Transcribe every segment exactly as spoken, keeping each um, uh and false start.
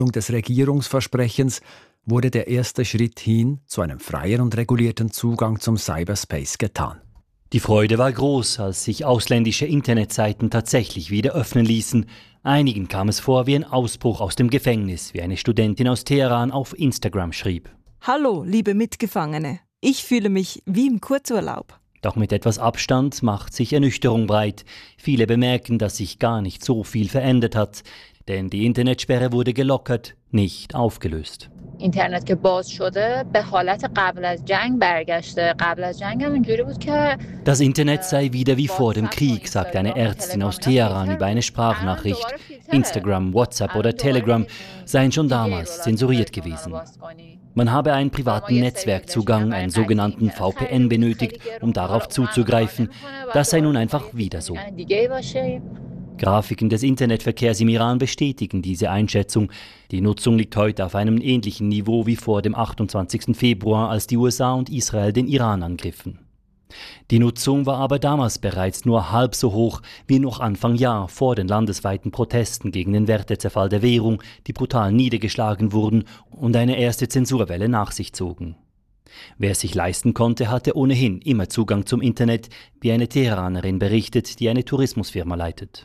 des Regierungsversprechens wurde der erste Schritt hin zu einem freien und regulierten Zugang zum Cyberspace getan. Die Freude war groß, als sich ausländische Internetseiten tatsächlich wieder öffnen ließen. Einigen kam es vor wie ein Ausbruch aus dem Gefängnis, wie eine Studentin aus Teheran auf Instagram schrieb. Hallo, liebe Mitgefangene. Ich fühle mich wie im Kurzurlaub. Doch mit etwas Abstand macht sich Ernüchterung breit. Viele bemerken, dass sich gar nicht so viel verändert hat. Denn die Internetsperre wurde gelockert, nicht aufgelöst. اینترنت که باز شده به حالت قبل از جنگ برگشته. قبل از جنگ هم اینجوری بود که Das Internet sei wieder wie vor dem Krieg, sagt eine Ärztin aus Teheran über eine Sprachnachricht. Instagram, WhatsApp oder Telegram seien schon damals zensuriert gewesen. Man habe einen privaten Netzwerkzugang, einen sogenannten V P N benötigt, um darauf zuzugreifen. Das sei nun einfach wieder so. Grafiken des Internetverkehrs im Iran bestätigen diese Einschätzung. Die Nutzung liegt heute auf einem ähnlichen Niveau wie vor dem achtundzwanzigsten Februar, als die U S A und Israel den Iran angriffen. Die Nutzung war aber damals bereits nur halb so hoch wie noch Anfang Jahr vor den landesweiten Protesten gegen den Wertezerfall der Währung, die brutal niedergeschlagen wurden und eine erste Zensurwelle nach sich zogen. Wer es sich leisten konnte, hatte ohnehin immer Zugang zum Internet, wie eine Teheranerin berichtet, die eine Tourismusfirma leitet.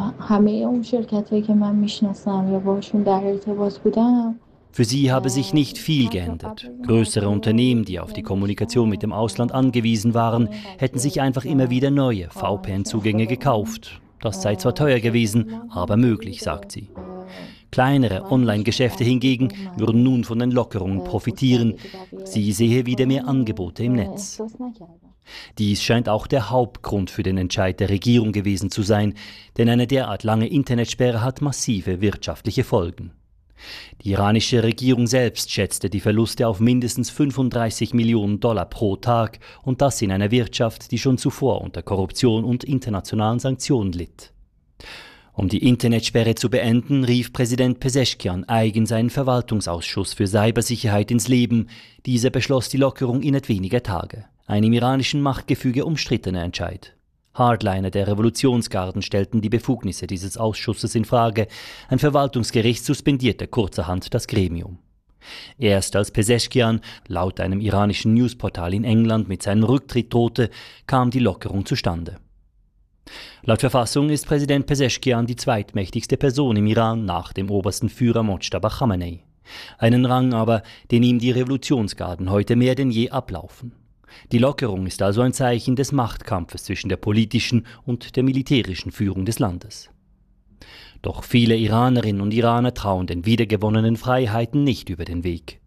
Für sie habe sich nicht viel geändert. Größere Unternehmen, die auf die Kommunikation mit dem Ausland angewiesen waren, hätten sich einfach immer wieder neue V P N-Zugänge gekauft. Das sei zwar teuer gewesen, aber möglich, sagt sie. Kleinere Online-Geschäfte hingegen würden nun von den Lockerungen profitieren. Sie sehe wieder mehr Angebote im Netz. Dies scheint auch der Hauptgrund für den Entscheid der Regierung gewesen zu sein, denn eine derart lange Internetsperre hat massive wirtschaftliche Folgen. Die iranische Regierung selbst schätzte die Verluste auf mindestens fünfunddreißig Millionen Dollar pro Tag und das in einer Wirtschaft, die schon zuvor unter Korruption und internationalen Sanktionen litt. Um die Internetsperre zu beenden, rief Präsident Pezeshkian eigen seinen Verwaltungsausschuss für Cybersicherheit ins Leben. Dieser beschloss die Lockerung innerhalb weniger Tage. Ein im iranischen Machtgefüge umstrittener Entscheid. Hardliner der Revolutionsgarden stellten die Befugnisse dieses Ausschusses in Frage. Ein Verwaltungsgericht suspendierte kurzerhand das Gremium. Erst als Pezeshkian laut einem iranischen Newsportal in England mit seinem Rücktritt drohte, kam die Lockerung zustande. Laut Verfassung ist Präsident Pezeshkian die zweitmächtigste Person im Iran nach dem obersten Führer Mojtaba Khamenei. Einen Rang aber, den ihm die Revolutionsgarden heute mehr denn je ablaufen. Die Lockerung ist also ein Zeichen des Machtkampfes zwischen der politischen und der militärischen Führung des Landes. Doch viele Iranerinnen und Iraner trauen den wiedergewonnenen Freiheiten nicht über den Weg.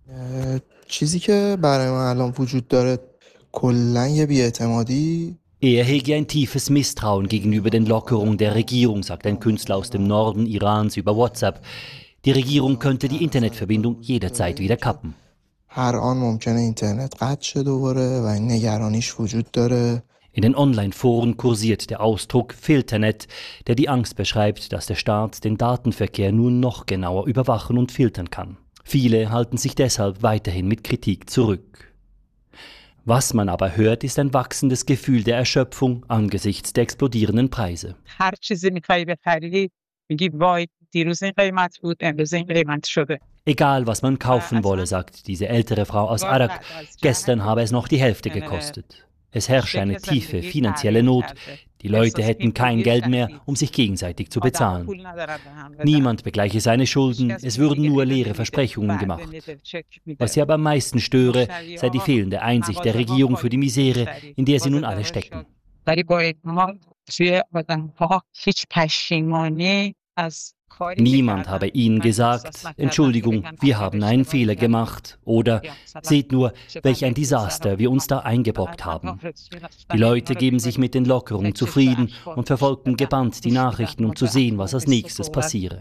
Er hege ein tiefes Misstrauen gegenüber den Lockerungen der Regierung, sagt ein Künstler aus dem Norden Irans über WhatsApp. Die Regierung könnte die Internetverbindung jederzeit wieder kappen. In den Online-Foren kursiert der Ausdruck Filternet, der die Angst beschreibt, dass der Staat den Datenverkehr nun noch genauer überwachen und filtern kann. Viele halten sich deshalb weiterhin mit Kritik zurück. Was man aber hört, ist ein wachsendes Gefühl der Erschöpfung angesichts der explodierenden Preise. Egal, was man kaufen wolle, sagt diese ältere Frau aus Arak, gestern habe es noch die Hälfte gekostet. Es herrsche eine tiefe finanzielle Not. Die Leute hätten kein Geld mehr, um sich gegenseitig zu bezahlen. Niemand begleiche seine Schulden, es würden nur leere Versprechungen gemacht. Was sie aber am meisten störe, sei die fehlende Einsicht der Regierung für die Misere, in der sie nun alle stecken. Niemand habe ihnen gesagt, Entschuldigung, wir haben einen Fehler gemacht oder seht nur, welch ein Desaster wir uns da eingebrockt haben. Die Leute geben sich mit den Lockerungen zufrieden und verfolgen gebannt die Nachrichten, um zu sehen, was als nächstes passiere.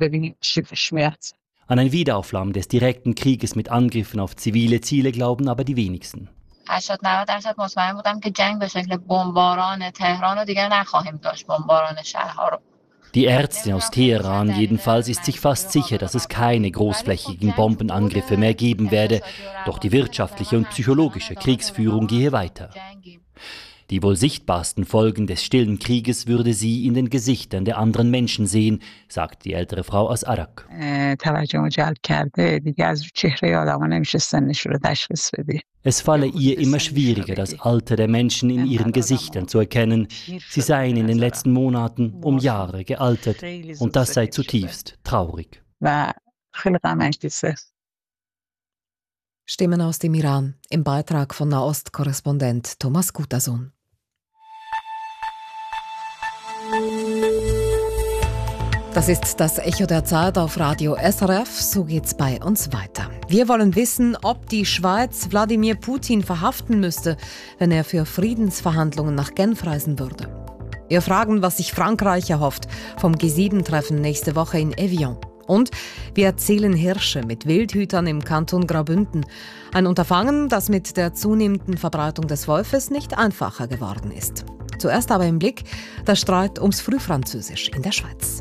An ein Wiederaufflammen des direkten Krieges mit Angriffen auf zivile Ziele glauben aber die wenigsten. هشتاد نود درصد مطمئن بودم که جنگ به شکل بمباران تهران رو دیگر نخواهیم داشت بمباران شهرها رو. Die Ärztin aus Teheran jedenfalls ist sich fast sicher, dass es keine großflächigen Bombenangriffe mehr geben werde, doch die wirtschaftliche und psychologische Kriegsführung gehe weiter. Die wohl sichtbarsten Folgen des stillen Krieges würde sie in den Gesichtern der anderen Menschen sehen, sagt die ältere Frau aus Arak. Es falle ihr immer schwieriger, das Alter der Menschen in ihren Gesichtern zu erkennen. Sie seien in den letzten Monaten um Jahre gealtert und das sei zutiefst traurig. Stimmen aus dem Iran im Beitrag von Nahost-Korrespondent Thomas Gutason. Das ist das Echo der Zeit auf Radio S R F. So geht's bei uns weiter. Wir wollen wissen, ob die Schweiz Wladimir Putin verhaften müsste, wenn er für Friedensverhandlungen nach Genf reisen würde. Wir fragen, was sich Frankreich erhofft vom G sieben Treffen nächste Woche in Evian. Und wir erzählen Hirsche mit Wildhütern im Kanton Graubünden. Ein Unterfangen, das mit der zunehmenden Verbreitung des Wolfes nicht einfacher geworden ist. Zuerst aber im Blick der Streit ums Frühfranzösisch in der Schweiz.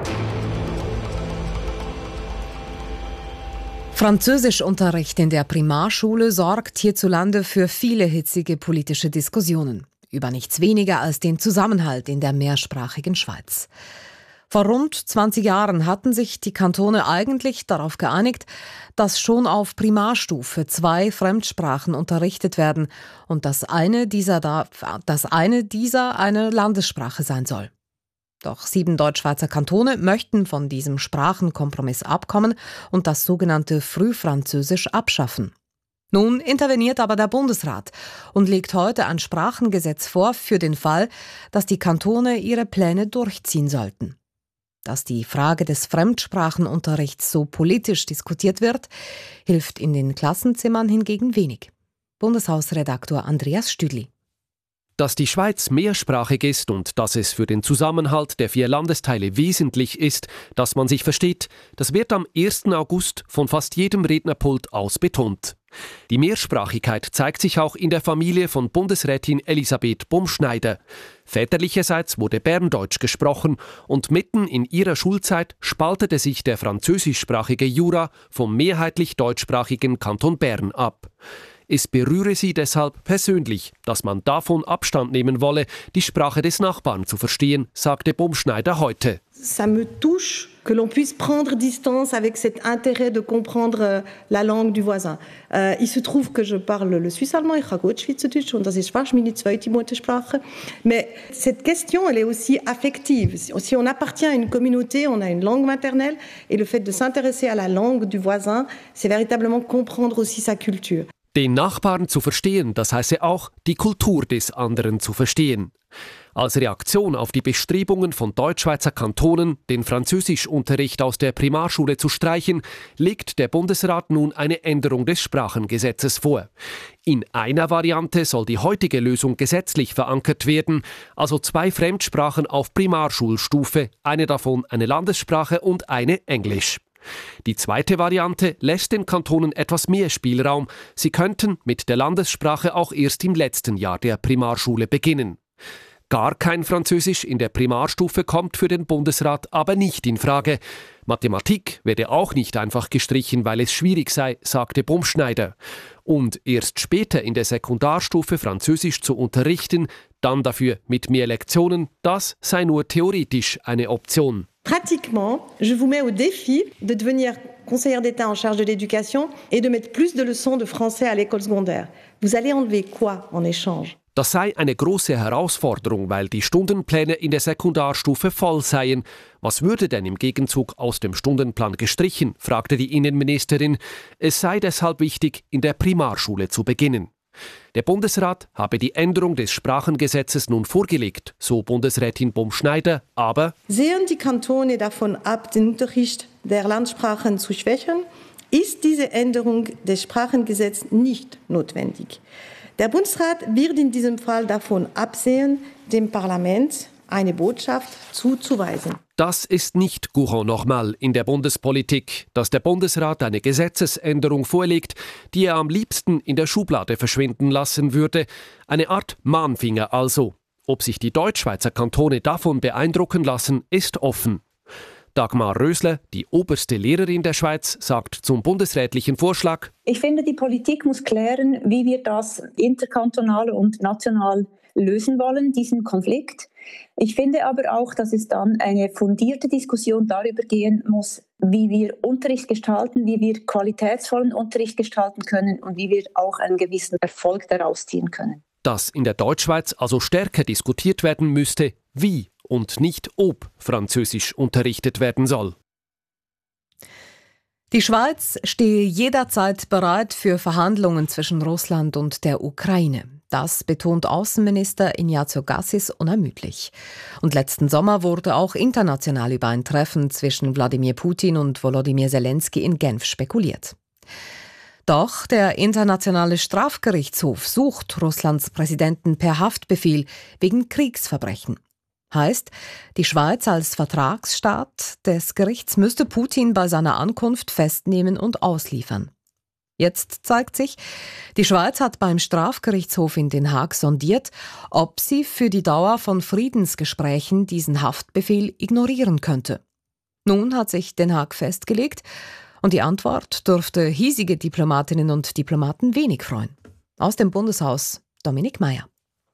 Französischunterricht in der Primarschule sorgt hierzulande für viele hitzige politische Diskussionen. Über nichts weniger als den Zusammenhalt in der mehrsprachigen Schweiz. Vor rund zwanzig Jahren hatten sich die Kantone eigentlich darauf geeinigt, dass schon auf Primarstufe zwei Fremdsprachen unterrichtet werden und dass eine dieser, da, dass eine dieser eine Landessprache sein soll. Doch sieben Deutschschweizer Kantone möchten von diesem Sprachenkompromiss abkommen und das sogenannte Frühfranzösisch abschaffen. Nun interveniert aber der Bundesrat und legt heute ein Sprachengesetz vor für den Fall, dass die Kantone ihre Pläne durchziehen sollten. Dass die Frage des Fremdsprachenunterrichts so politisch diskutiert wird, hilft in den Klassenzimmern hingegen wenig. Bundeshausredaktor Andreas Stüdli. Dass die Schweiz mehrsprachig ist und dass es für den Zusammenhalt der vier Landesteile wesentlich ist, dass man sich versteht, das wird am ersten August von fast jedem Rednerpult aus betont. Die Mehrsprachigkeit zeigt sich auch in der Familie von Bundesrätin Elisabeth Bumschneider. Väterlicherseits wurde Berndeutsch gesprochen und mitten in ihrer Schulzeit spaltete sich der französischsprachige Jura vom mehrheitlich deutschsprachigen Kanton Bern ab. Es berühre sie deshalb persönlich, dass man davon Abstand nehmen wolle, die Sprache des Nachbarn zu verstehen, sagte Bumschneider heute. Ça me touche que l'on puisse prendre distance avec cet intérêt de comprendre la langue du voisin. Euh, il se trouve que je parle le suisse-allemand, ich kann gut Schweizerdeutsch und das ist fast meine zweite Muttersprache. Mais cette question, elle est aussi affective. Si on appartient à une communauté, on a une langue maternelle et le fait de s'intéresser à la langue du voisin, c'est véritablement comprendre aussi sa culture. Den Nachbarn zu verstehen, das heiße auch, die Kultur des anderen zu verstehen. Als Reaktion auf die Bestrebungen von Deutschschweizer Kantonen, den Französischunterricht aus der Primarschule zu streichen, legt der Bundesrat nun eine Änderung des Sprachengesetzes vor. In einer Variante soll die heutige Lösung gesetzlich verankert werden, also zwei Fremdsprachen auf Primarschulstufe, eine davon eine Landessprache und eine Englisch. Die zweite Variante lässt den Kantonen etwas mehr Spielraum. Sie könnten mit der Landessprache auch erst im letzten Jahr der Primarschule beginnen. Gar kein Französisch in der Primarstufe kommt für den Bundesrat aber nicht in Frage. Mathematik werde auch nicht einfach gestrichen, weil es schwierig sei, sagte Bumschneider. Und erst später in der Sekundarstufe Französisch zu unterrichten, dann dafür mit mehr Lektionen, das sei nur theoretisch eine Option. Pratiquement, je vous mets au défi de devenir conseillère d'État en charge de l'éducation et de mettre plus de leçons de français à l'école secondaire. Vous allez enlever quoi en échange? Das sei eine große Herausforderung, weil die Stundenpläne in der Sekundarstufe voll seien. Was würde denn im Gegenzug aus dem Stundenplan gestrichen, fragte die Innenministerin. Es sei deshalb wichtig, in der Primarschule zu beginnen. Der Bundesrat habe die Änderung des Sprachengesetzes nun vorgelegt, so Bundesrätin Bumschneider, aber sehen die Kantone davon ab, den Unterricht der Landsprachen zu schwächen, ist diese Änderung des Sprachengesetzes nicht notwendig. Der Bundesrat wird in diesem Fall davon absehen, dem Parlament eine Botschaft zuzuweisen. Das ist nicht Courant normal in der Bundespolitik, dass der Bundesrat eine Gesetzesänderung vorlegt, die er am liebsten in der Schublade verschwinden lassen würde. Eine Art Mahnfinger also. Ob sich die Deutschschweizer Kantone davon beeindrucken lassen, ist offen. Dagmar Rösler, die oberste Lehrerin der Schweiz, sagt zum bundesrätlichen Vorschlag: Ich finde, die Politik muss klären, wie wir das interkantonal und national lösen wollen, diesen Konflikt. Ich finde aber auch, dass es dann eine fundierte Diskussion darüber gehen muss, wie wir Unterricht gestalten, wie wir qualitätsvollen Unterricht gestalten können und wie wir auch einen gewissen Erfolg daraus ziehen können. Dass in der Deutschschweiz also stärker diskutiert werden müsste, wie und nicht ob Französisch unterrichtet werden soll. Die Schweiz stehe jederzeit bereit für Verhandlungen zwischen Russland und der Ukraine. Das betont Außenminister Ignazio Cassis unermüdlich. Und letzten Sommer wurde auch international über ein Treffen zwischen Wladimir Putin und Volodymyr Zelensky in Genf spekuliert. Doch der Internationale Strafgerichtshof sucht Russlands Präsidenten per Haftbefehl wegen Kriegsverbrechen. Heißt, die Schweiz als Vertragsstaat des Gerichts müsste Putin bei seiner Ankunft festnehmen und ausliefern. Jetzt zeigt sich, die Schweiz hat beim Strafgerichtshof in Den Haag sondiert, ob sie für die Dauer von Friedensgesprächen diesen Haftbefehl ignorieren könnte. Nun hat sich Den Haag festgelegt und die Antwort dürfte hiesige Diplomatinnen und Diplomaten wenig freuen. Aus dem Bundeshaus Dominik Mayer.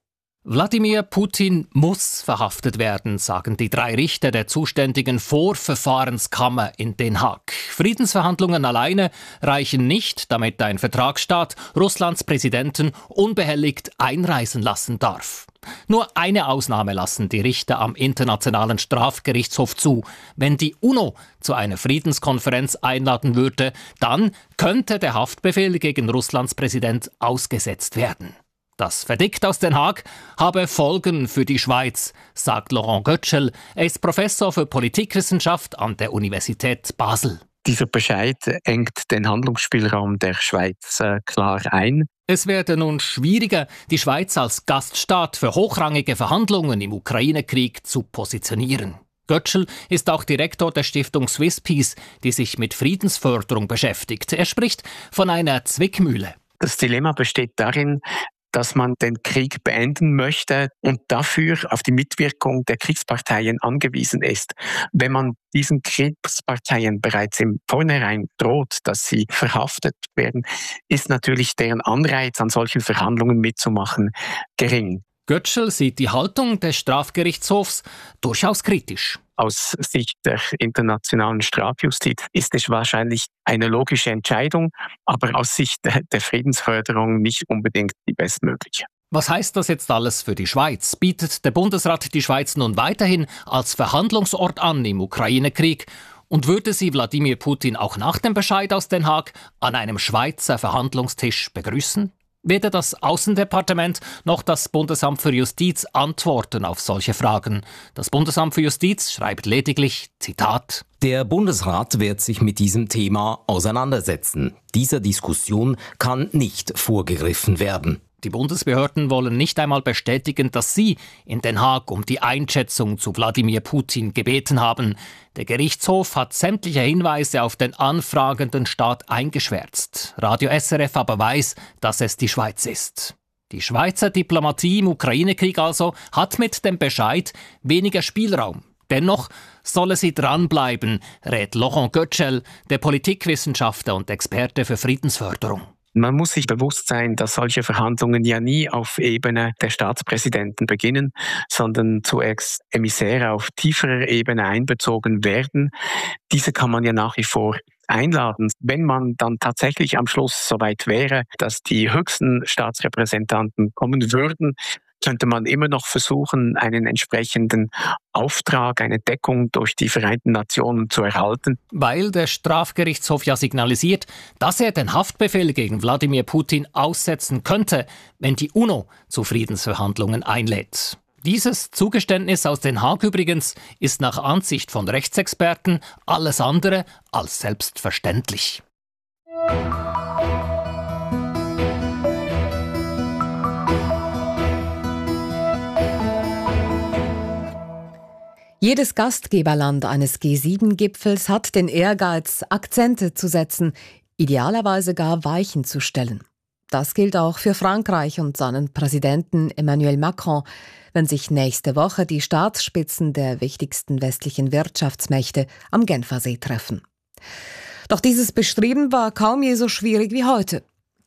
Wladimir Putin muss verhaftet werden, sagen die drei Richter der zuständigen Vorverfahrenskammer in Den Haag. Friedensverhandlungen alleine reichen nicht, damit ein Vertragsstaat Russlands Präsidenten unbehelligt einreisen lassen darf. Nur eine Ausnahme lassen die Richter am Internationalen Strafgerichtshof zu. Wenn die UNO zu einer Friedenskonferenz einladen würde, dann könnte der Haftbefehl gegen Russlands Präsident ausgesetzt werden. Das Verdikt aus Den Haag habe Folgen für die Schweiz, sagt Laurent Götschel. Er ist Professor für Politikwissenschaft an der Universität Basel. Dieser Bescheid engt den Handlungsspielraum der Schweiz äh, klar ein. Es werde nun schwieriger, die Schweiz als Gaststaat für hochrangige Verhandlungen im Ukraine-Krieg zu positionieren. Götschel ist auch Direktor der Stiftung Swiss Peace, die sich mit Friedensförderung beschäftigt. Er spricht von einer Zwickmühle. Das Dilemma besteht darin, dass man den Krieg beenden möchte und dafür auf die Mitwirkung der Kriegsparteien angewiesen ist. Wenn man diesen Kriegsparteien bereits im Vornherein droht, dass sie verhaftet werden, ist natürlich deren Anreiz, an solchen Verhandlungen mitzumachen, gering. Götschel sieht die Haltung des Strafgerichtshofs durchaus kritisch. Aus Sicht der internationalen Strafjustiz ist es wahrscheinlich eine logische Entscheidung, aber aus Sicht der Friedensförderung nicht unbedingt die bestmögliche. Was heißt das jetzt alles für die Schweiz? Bietet der Bundesrat die Schweiz nun weiterhin als Verhandlungsort an im Ukraine-Krieg? Und würde sie Wladimir Putin auch nach dem Bescheid aus Den Haag an einem Schweizer Verhandlungstisch begrüßen? Weder das Außendepartement noch das Bundesamt für Justiz antworten auf solche Fragen. Das Bundesamt für Justiz schreibt lediglich, Zitat: Der Bundesrat wird sich mit diesem Thema auseinandersetzen. Dieser Diskussion kann nicht vorgegriffen werden. Die Bundesbehörden wollen nicht einmal bestätigen, dass sie in Den Haag um die Einschätzung zu Wladimir Putin gebeten haben. Der Gerichtshof hat sämtliche Hinweise auf den anfragenden Staat eingeschwärzt. Radio S R F aber weiß, dass es die Schweiz ist. Die Schweizer Diplomatie im Ukraine-Krieg also hat mit dem Bescheid weniger Spielraum. Dennoch solle sie dranbleiben, rät Laurent Götschel, der Politikwissenschaftler und Experte für Friedensförderung. Man muss sich bewusst sein, dass solche Verhandlungen ja nie auf Ebene der Staatspräsidenten beginnen, sondern zuerst Emissäre auf tieferer Ebene einbezogen werden. Diese kann man ja nach wie vor einladen. Wenn man dann tatsächlich am Schluss soweit wäre, dass die höchsten Staatsrepräsentanten kommen würden, könnte man immer noch versuchen, einen entsprechenden Auftrag, eine Deckung durch die Vereinten Nationen zu erhalten. Weil der Strafgerichtshof ja signalisiert, dass er den Haftbefehl gegen Wladimir Putin aussetzen könnte, wenn die UNO zu Friedensverhandlungen einlädt. Dieses Zugeständnis aus Den Haag übrigens ist nach Ansicht von Rechtsexperten alles andere als selbstverständlich. Jedes Gastgeberland eines G sieben Gipfels hat den Ehrgeiz, Akzente zu setzen, idealerweise gar Weichen zu stellen. Das gilt auch für Frankreich und seinen Präsidenten Emmanuel Macron, wenn sich nächste Woche die Staatsspitzen der wichtigsten westlichen Wirtschaftsmächte am Genfersee treffen. Doch dieses Bestreben war kaum je so schwierig wie heute.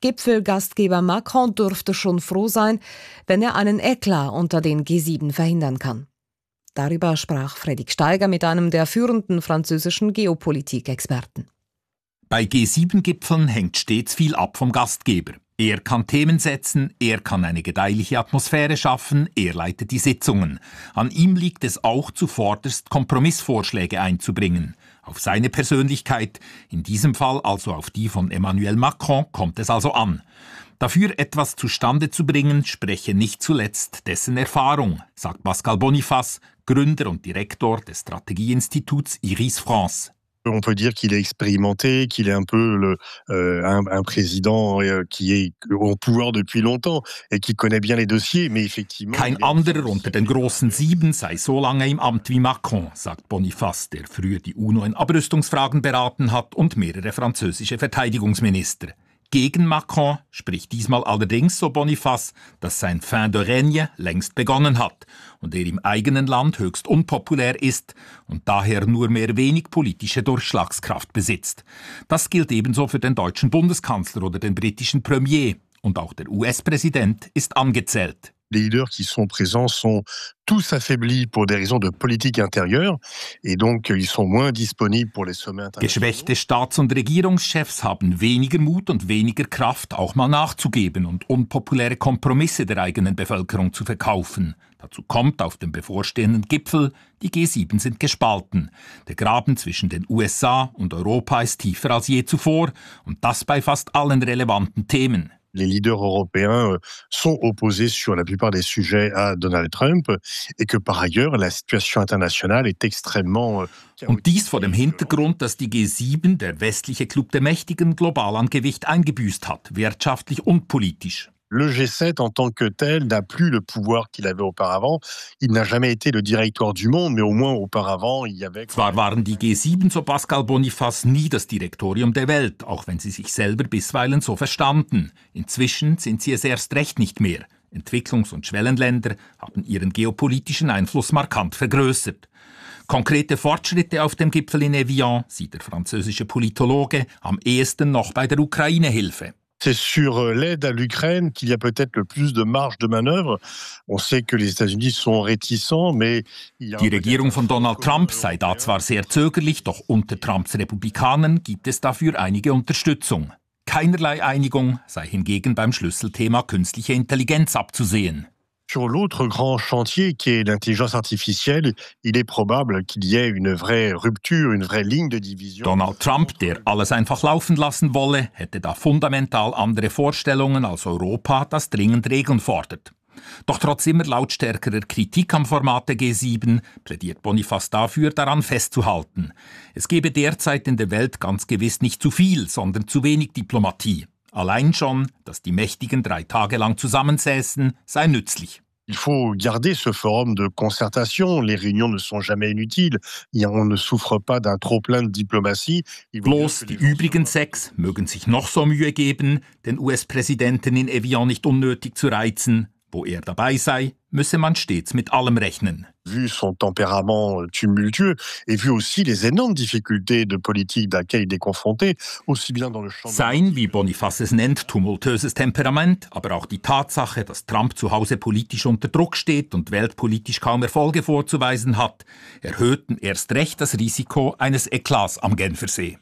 Gipfelgastgeber Macron dürfte schon froh sein, wenn er einen Eklat unter den G sieben verhindern kann. Darüber sprach Fredrik Steiger mit einem der führenden französischen Geopolitik-Experten. Bei G sieben Gipfeln hängt stets viel ab vom Gastgeber. Er kann Themen setzen, er kann eine gedeihliche Atmosphäre schaffen, er leitet die Sitzungen. An ihm liegt es auch, zuvorderst Kompromissvorschläge einzubringen. Auf seine Persönlichkeit, in diesem Fall also auf die von Emmanuel Macron, kommt es also an. Dafür etwas zustande zu bringen, spreche nicht zuletzt dessen Erfahrung, sagt Pascal Boniface, Gründer und Direktor des Strategieinstituts Iris France. On peut dire qu'il est expérimenté, qu'il est un peu le, euh, un, un président euh, qui est au pouvoir depuis longtemps et qui connaît bien les dossiers, mais effectivement... Kein anderer unter den großen Sieben sei so lange im Amt wie Macron, sagt Boniface, der früher die UNO in Abrüstungsfragen beraten hat und mehrere französische Verteidigungsminister. Gegen Macron spricht diesmal allerdings, so Boniface, dass sein Fin de règne längst begonnen hat und er im eigenen Land höchst unpopulär ist und daher nur mehr wenig politische Durchschlagskraft besitzt. Das gilt ebenso für den deutschen Bundeskanzler oder den britischen Premier und auch der U S-Präsident ist angezählt. Les leaders qui sont présents sont tous affaiblis pour des raisons de politique intérieure et donc ils sont moins disponibles pour les sommets internationaux. Geschwächte Staats- und Regierungschefs haben weniger Mut und weniger Kraft, auch mal nachzugeben und unpopuläre Kompromisse der eigenen Bevölkerung zu verkaufen. Dazu kommt auf dem bevorstehenden Gipfel, die G sieben sind gespalten. Der Graben zwischen den U S A und Europa ist tiefer als je zuvor und das bei fast allen relevanten Themen. Les leaders européens sont opposés sur la plupart des sujets à Donald Trump et que par ailleurs la situation internationale est extrêmement... Und dies vor dem Hintergrund, dass die G sieben, der westliche Club der Mächtigen, global an Gewicht eingebüßt hat, wirtschaftlich und politisch. Le G sept en tant que tel n'a plus le pouvoir qu'il avait auparavant. Il n'a jamais été le directoire du monde, mais au moins auparavant, il y avait... Zwar waren die G sieben, so Pascal Boniface, nie das Direktorium der Welt, auch wenn sie sich selber bisweilen so verstanden. Inzwischen sind sie es erst recht nicht mehr. Entwicklungs- und Schwellenländer haben ihren geopolitischen Einfluss markant vergrößert. Konkrete Fortschritte auf dem Gipfel in Evian sieht der französische Politologe am ehesten noch bei der Ukraine-Hilfe. C'est sur l'aide à l'Ukraine qu'il y a peut-être le plus de marge de manœuvre. On sait que les États-Unis sont réticents, mais... Die Regierung von Donald Trump sei da zwar sehr zögerlich, doch unter Trumps Republikanern gibt es dafür einige Unterstützung. Keinerlei Einigung sei hingegen beim Schlüsselthema künstliche Intelligenz abzusehen. Sur l'autre grand chantier qui est l'intelligence artificielle, il est probable qu'il y ait une vraie rupture, une vraie ligne de division. Donald Trump, der alles einfach laufen lassen wolle, hätte da fundamental andere Vorstellungen als Europa, das dringend Regeln fordert. Doch trotz immer lautstärkerer Kritik am Format der G sieben plädiert Boniface dafür, daran festzuhalten. Es gebe derzeit in der Welt ganz gewiss nicht zu viel, sondern zu wenig Diplomatie. Allein schon, dass die Mächtigen drei Tage lang zusammensäßen, sei nützlich. Il faut garder ce forum de concertation. Les réunions ne sont jamais inutiles. On ne souffre pas d'un trop-plein de diplomatie. Bloß die übrigen sechs mögen sich noch so Mühe geben, den U S-Präsidenten in Evian nicht unnötig zu reizen. Wo er dabei sei, müsse man stets mit allem rechnen. Vu son tempérament tumultueux et vu aussi les énormes difficultés de politique auxquelles il est confronté, aussi bien dans le champ... Sein, wie Boniface es nennt, tumultuöses Temperament, aber auch die Tatsache, dass Trump zu Hause politisch unter Druck steht und weltpolitisch kaum Erfolge vorzuweisen hat, erhöhten erst recht das Risiko eines Eklats am Genfersee.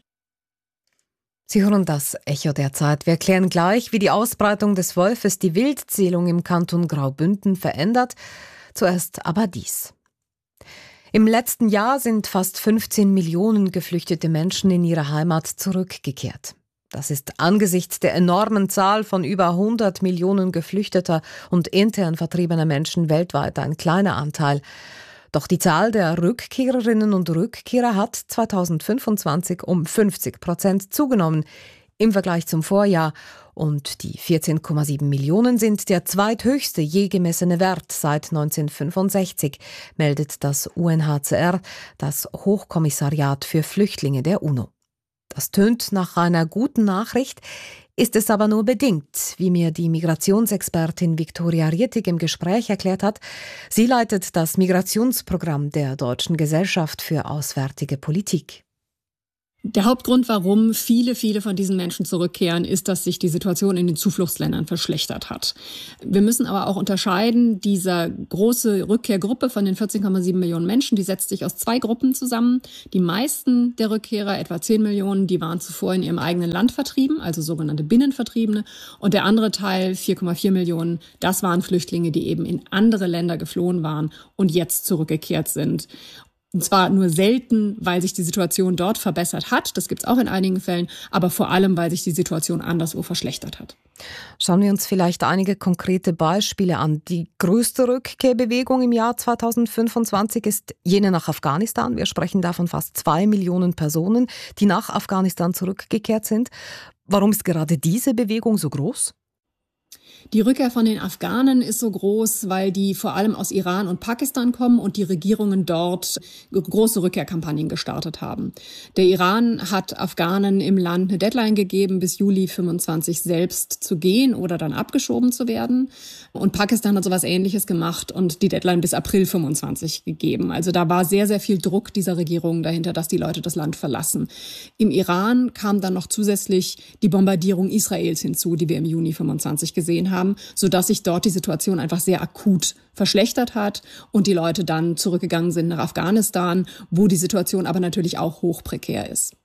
Sie hören das Echo der Zeit. Wir erklären gleich, wie die Ausbreitung des Wolfes die Wildzählung im Kanton Graubünden verändert. Zuerst aber dies. Im letzten Jahr sind fast fünfzehn Millionen geflüchtete Menschen in ihre Heimat zurückgekehrt. Das ist angesichts der enormen Zahl von über hundert Millionen geflüchteter und intern vertriebener Menschen weltweit ein kleiner Anteil. Doch die Zahl der Rückkehrerinnen und Rückkehrer hat zweitausendfünfundzwanzig um fünfzig Prozent zugenommen im Vergleich zum Vorjahr. Und die vierzehn Komma sieben Millionen sind der zweithöchste je gemessene Wert seit neunzehnhundertfünfundsechzig, meldet das U N H C R, das Hochkommissariat für Flüchtlinge der UNO. Das tönt nach einer guten Nachricht, ist es aber nur bedingt, wie mir die Migrationsexpertin Viktoria Rietig im Gespräch erklärt hat. Sie leitet das Migrationsprogramm der Deutschen Gesellschaft für Auswärtige Politik. Der Hauptgrund, warum viele, viele von diesen Menschen zurückkehren, ist, dass sich die Situation in den Zufluchtsländern verschlechtert hat. Wir müssen aber auch unterscheiden, diese große Rückkehrgruppe von den vierzehn Komma sieben Millionen Menschen, die setzt sich aus zwei Gruppen zusammen. Die meisten der Rückkehrer, etwa zehn Millionen, die waren zuvor in ihrem eigenen Land vertrieben, also sogenannte Binnenvertriebene. Und der andere Teil, vier Komma vier Millionen, das waren Flüchtlinge, die eben in andere Länder geflohen waren und jetzt zurückgekehrt sind. Und zwar nur selten, weil sich die Situation dort verbessert hat, das gibt es auch in einigen Fällen, aber vor allem, weil sich die Situation anderswo verschlechtert hat. Schauen wir uns vielleicht einige konkrete Beispiele an. Die größte Rückkehrbewegung im Jahr zweitausendfünfundzwanzig ist jene nach Afghanistan. Wir sprechen da von fast zwei Millionen Personen, die nach Afghanistan zurückgekehrt sind. Warum ist gerade diese Bewegung so groß? Die Rückkehr von den Afghanen ist so groß, weil die vor allem aus Iran und Pakistan kommen und die Regierungen dort große Rückkehrkampagnen gestartet haben. Der Iran hat Afghanen im Land eine Deadline gegeben, bis Juli fünfundzwanzig selbst zu gehen oder dann abgeschoben zu werden. Und Pakistan hat sowas Ähnliches gemacht und die Deadline bis April fünfundzwanzig gegeben. Also da war sehr, sehr viel Druck dieser Regierungen dahinter, dass die Leute das Land verlassen. Im Iran kam dann noch zusätzlich die Bombardierung Israels hinzu, die wir im Juni fünfundzwanzig gesehen haben. haben, sodass sich dort die Situation einfach sehr akut verschlechtert hat und die Leute dann zurückgegangen sind nach Afghanistan, wo die Situation aber natürlich auch hochprekär ist.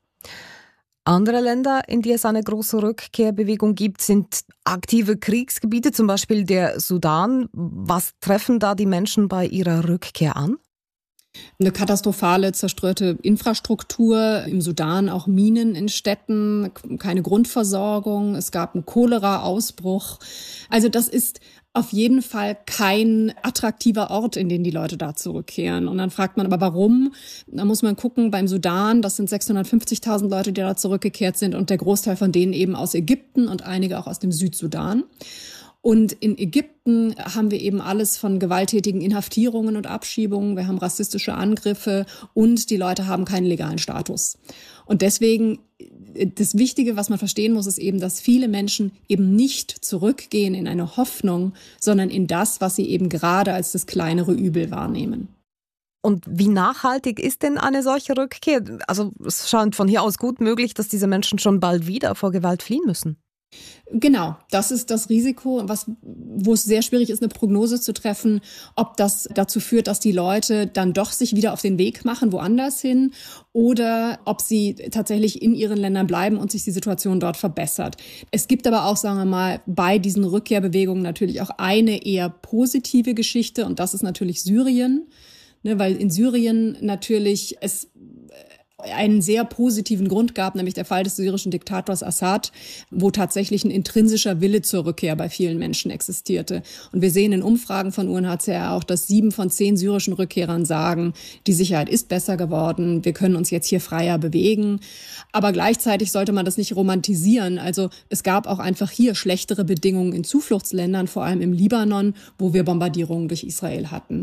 Andere Länder, in die es eine große Rückkehrbewegung gibt, sind aktive Kriegsgebiete, zum Beispiel der Sudan. Was treffen da die Menschen bei ihrer Rückkehr an? Eine katastrophale, zerstörte Infrastruktur, im Sudan auch Minen in Städten, keine Grundversorgung, es gab einen Cholera-Ausbruch. Also das ist auf jeden Fall kein attraktiver Ort, in den die Leute da zurückkehren. Und dann fragt man aber, warum? Da muss man gucken, beim Sudan, das sind sechshundertfünfzigtausend Leute, die da zurückgekehrt sind und der Großteil von denen eben aus Ägypten und einige auch aus dem Südsudan. Und in Ägypten haben wir eben alles von gewalttätigen Inhaftierungen und Abschiebungen. Wir haben rassistische Angriffe und die Leute haben keinen legalen Status. Und deswegen, das Wichtige, was man verstehen muss, ist eben, dass viele Menschen eben nicht zurückgehen in eine Hoffnung, sondern in das, was sie eben gerade als das kleinere Übel wahrnehmen. Und wie nachhaltig ist denn eine solche Rückkehr? Also es scheint von hier aus gut möglich, dass diese Menschen schon bald wieder vor Gewalt fliehen müssen. Genau, das ist das Risiko, was, wo es sehr schwierig ist, eine Prognose zu treffen, ob das dazu führt, dass die Leute dann doch sich wieder auf den Weg machen, woanders hin, oder ob sie tatsächlich in ihren Ländern bleiben und sich die Situation dort verbessert. Es gibt aber auch, sagen wir mal, bei diesen Rückkehrbewegungen natürlich auch eine eher positive Geschichte, und das ist natürlich Syrien, ne, weil in Syrien natürlich es einen sehr positiven Grund gab, nämlich der Fall des syrischen Diktators Assad, wo tatsächlich ein intrinsischer Wille zur Rückkehr bei vielen Menschen existierte. Und wir sehen in Umfragen von U N H C R auch, dass sieben von zehn syrischen Rückkehrern sagen, die Sicherheit ist besser geworden, wir können uns jetzt hier freier bewegen. Aber gleichzeitig sollte man das nicht romantisieren. Also es gab auch einfach hier schlechtere Bedingungen in Zufluchtsländern, vor allem im Libanon, wo wir Bombardierungen durch Israel hatten.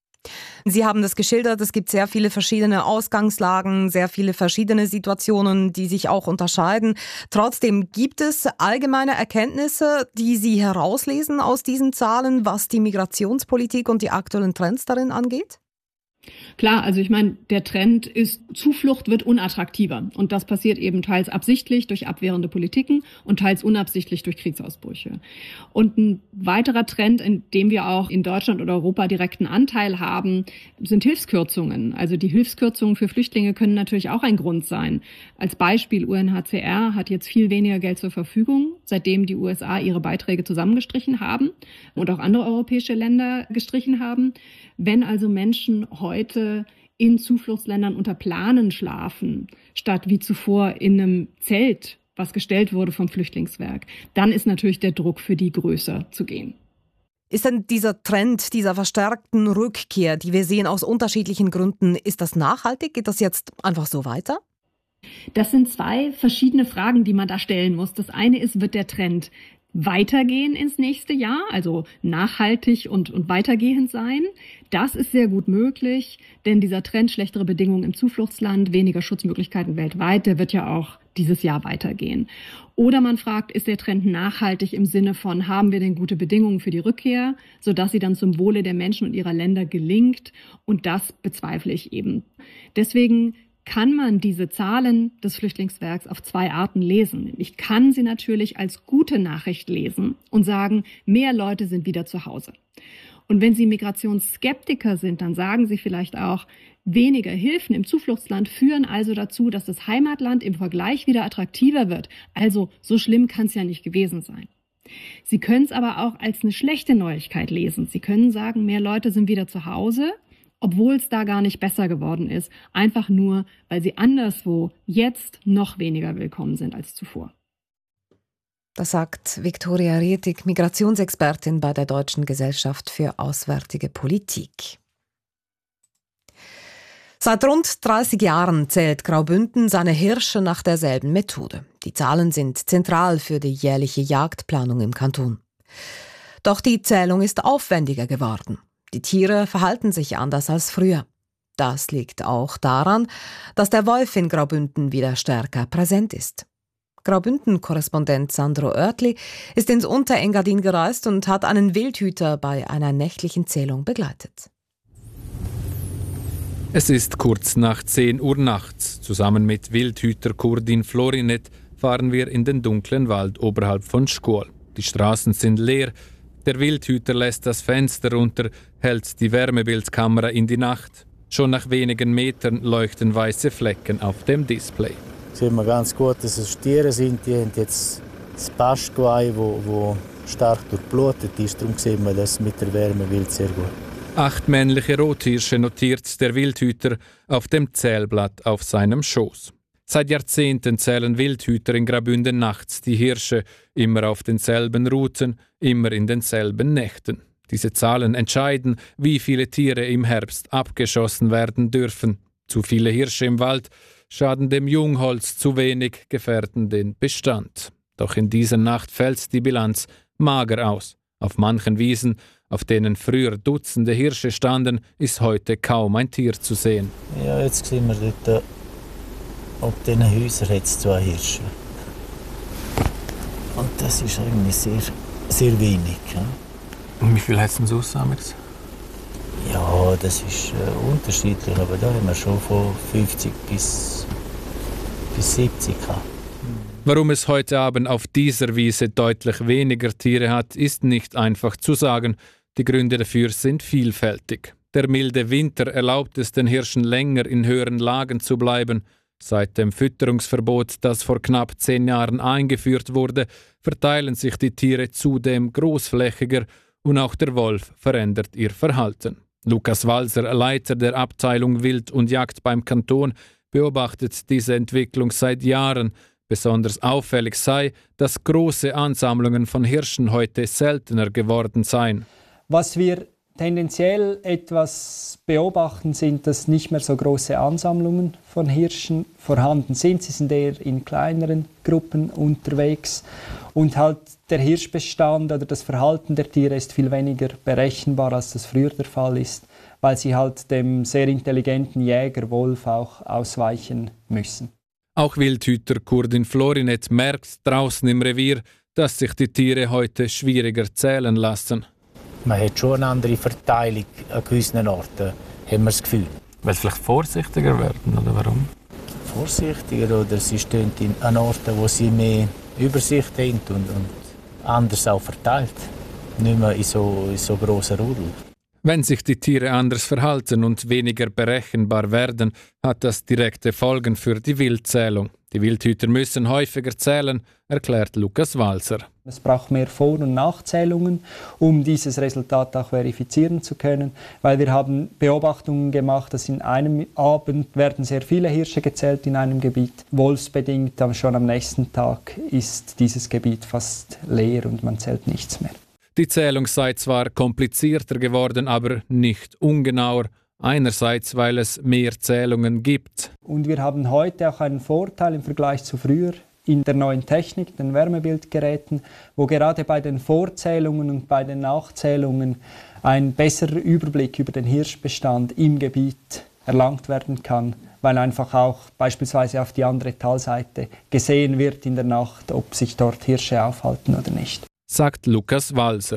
Sie haben das geschildert, es gibt sehr viele verschiedene Ausgangslagen, sehr viele verschiedene Situationen, die sich auch unterscheiden. Trotzdem gibt es allgemeine Erkenntnisse, die Sie herauslesen aus diesen Zahlen, was die Migrationspolitik und die aktuellen Trends darin angeht? Klar, also ich meine, der Trend ist, Zuflucht wird unattraktiver. Und das passiert eben teils absichtlich durch abwehrende Politiken und teils unabsichtlich durch Kriegsausbrüche. Und ein weiterer Trend, in dem wir auch in Deutschland oder Europa direkten Anteil haben, sind Hilfskürzungen. Also die Hilfskürzungen für Flüchtlinge können natürlich auch ein Grund sein. Als Beispiel, U N H C R hat jetzt viel weniger Geld zur Verfügung, seitdem die U S A ihre Beiträge zusammengestrichen haben und auch andere europäische Länder gestrichen haben. Wenn also Menschen heute in Zufluchtsländern unter Planen schlafen, statt wie zuvor in einem Zelt, was gestellt wurde vom Flüchtlingswerk, dann ist natürlich der Druck für die größer zu gehen. Ist denn dieser Trend dieser verstärkten Rückkehr, die wir sehen aus unterschiedlichen Gründen, ist das nachhaltig? Geht das jetzt einfach so weiter? Das sind zwei verschiedene Fragen, die man da stellen muss. Das eine ist, wird der Trend weitergehen ins nächste Jahr, also nachhaltig und, und weitergehend sein? Das ist sehr gut möglich, denn dieser Trend schlechtere Bedingungen im Zufluchtsland, weniger Schutzmöglichkeiten weltweit, der wird ja auch dieses Jahr weitergehen. Oder man fragt, ist der Trend nachhaltig im Sinne von, haben wir denn gute Bedingungen für die Rückkehr, sodass sie dann zum Wohle der Menschen und ihrer Länder gelingt? Und das bezweifle ich eben. Deswegen kann man diese Zahlen des Flüchtlingswerks auf zwei Arten lesen. Ich kann sie natürlich als gute Nachricht lesen und sagen, mehr Leute sind wieder zu Hause. Und wenn Sie Migrationsskeptiker sind, dann sagen Sie vielleicht auch, weniger Hilfen im Zufluchtsland führen also dazu, dass das Heimatland im Vergleich wieder attraktiver wird. Also so schlimm kann es ja nicht gewesen sein. Sie können es aber auch als eine schlechte Neuigkeit lesen. Sie können sagen, mehr Leute sind wieder zu Hause, obwohl es da gar nicht besser geworden ist. Einfach nur, weil sie anderswo jetzt noch weniger willkommen sind als zuvor. Das sagt Viktoria Rietig, Migrationsexpertin bei der Deutschen Gesellschaft für Auswärtige Politik. Seit rund dreißig Jahren zählt Graubünden seine Hirsche nach derselben Methode. Die Zahlen sind zentral für die jährliche Jagdplanung im Kanton. Doch die Zählung ist aufwendiger geworden. Die Tiere verhalten sich anders als früher. Das liegt auch daran, dass der Wolf in Graubünden wieder stärker präsent ist. Graubünden-Korrespondent Sandro Oertli ist ins Unterengadin gereist und hat einen Wildhüter bei einer nächtlichen Zählung begleitet. Es ist kurz nach zehn Uhr nachts. Zusammen mit Wildhüter Kurdin Florinet fahren wir in den dunklen Wald oberhalb von Schkuol. Die Straßen sind leer. Der Wildhüter lässt das Fenster runter, hält die Wärmebildkamera in die Nacht. Schon nach wenigen Metern leuchten weiße Flecken auf dem Display. Sieht man ganz gut, dass es Tiere sind. Die haben jetzt das Pastgeweih, wo, wo stark durchblutet ist. Darum sieht man das mit der Wärmebild sehr gut. Acht männliche Rothirsche notiert der Wildhüter auf dem Zählblatt auf seinem Schoß. Seit Jahrzehnten zählen Wildhüter in Graubünden nachts die Hirsche, immer auf denselben Routen, immer in denselben Nächten. Diese Zahlen entscheiden, wie viele Tiere im Herbst abgeschossen werden dürfen. Zu viele Hirsche im Wald schaden dem Jungholz, zu wenig gefährden den Bestand. Doch in dieser Nacht fällt die Bilanz mager aus. Auf manchen Wiesen, auf denen früher Dutzende Hirsche standen, ist heute kaum ein Tier zu sehen. Ja, jetzt sehen wir dort, ob diesen Häusern hat es zwei Hirsche. Und das ist eigentlich sehr, sehr wenig. Ja. Und wie viel hat es denn sonst? Ja, das ist äh, unterschiedlich, aber da haben wir schon von fünfzig bis, bis siebzig gehabt. Warum es heute Abend auf dieser Wiese deutlich weniger Tiere hat, ist nicht einfach zu sagen. Die Gründe dafür sind vielfältig. Der milde Winter erlaubt es den Hirschen länger in höheren Lagen zu bleiben. Seit dem Fütterungsverbot, das vor knapp zehn Jahren eingeführt wurde, verteilen sich die Tiere zudem großflächiger und auch der Wolf verändert ihr Verhalten. Lukas Walser, Leiter der Abteilung Wild und Jagd beim Kanton, beobachtet diese Entwicklung seit Jahren. Besonders auffällig sei, dass große Ansammlungen von Hirschen heute seltener geworden seien. Was wir tendenziell etwas beobachten, sind, dass nicht mehr so große Ansammlungen von Hirschen vorhanden sind. Sie sind eher in kleineren Gruppen unterwegs. Und halt der Hirschbestand oder das Verhalten der Tiere ist viel weniger berechenbar, als das früher der Fall ist, weil sie halt dem sehr intelligenten Jäger Wolf auch ausweichen müssen. Auch Wildhüter Kurdin Florinet merkt draußen im Revier, dass sich die Tiere heute schwieriger zählen lassen. Man hat schon eine andere Verteilung an gewissen Orten, haben wir das Gefühl. Weil sie vielleicht vorsichtiger werden, oder warum? Vorsichtiger, oder sie stehen an Orten, wo sie mehr Übersicht haben und, und anders auch verteilt. Nicht mehr in so, in so grossen Rudel. Wenn sich die Tiere anders verhalten und weniger berechenbar werden, hat das direkte Folgen für die Wildzählung. Die Wildhüter müssen häufiger zählen, erklärt Lukas Walser. Es braucht mehr Vor- und Nachzählungen, um dieses Resultat auch verifizieren zu können, weil wir haben Beobachtungen gemacht, dass in einem Abend werden sehr viele Hirsche gezählt in einem Gebiet. Wolfsbedingt, aber schon am nächsten Tag ist dieses Gebiet fast leer und man zählt nichts mehr. Die Zählung sei zwar komplizierter geworden, aber nicht ungenauer. Einerseits, weil es mehr Zählungen gibt. Und wir haben heute auch einen Vorteil im Vergleich zu früher in der neuen Technik, den Wärmebildgeräten, wo gerade bei den Vorzählungen und bei den Nachzählungen ein besserer Überblick über den Hirschbestand im Gebiet erlangt werden kann, weil einfach auch beispielsweise auf die andere Talseite gesehen wird in der Nacht, ob sich dort Hirsche aufhalten oder nicht. Sagt Lukas Walser.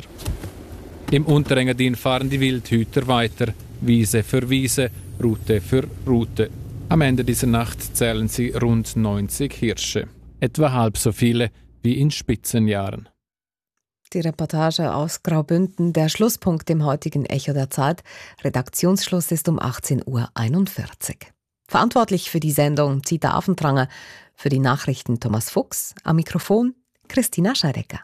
Im Unterengadin fahren die Wildhüter weiter, Wiese für Wiese, Route für Route. Am Ende dieser Nacht zählen sie rund neunzig Hirsche, etwa halb so viele wie in Spitzenjahren. Die Reportage aus Graubünden, der Schlusspunkt im heutigen Echo der Zeit. Redaktionsschluss ist um achtzehn Uhr einundvierzig. Verantwortlich für die Sendung Zita Affentranger, für die Nachrichten Thomas Fuchs, am Mikrofon Christina Scheidecker.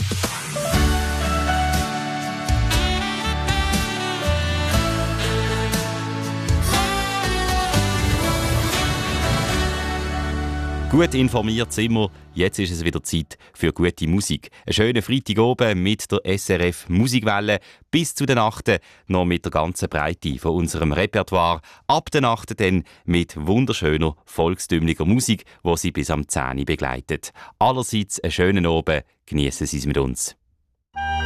Gut informiert sind wir. Jetzt ist es wieder Zeit für gute Musik. Einen schönen Freitag oben mit der S R F Musikwelle bis zu den Nachten noch mit der ganzen Breite von unserem Repertoire. Ab den Nachten dann mit wunderschöner, volkstümlicher Musik, die sie bis am zehn Uhr begleitet. Allerseits einen schönen Abend. Genießen Sie es mit uns.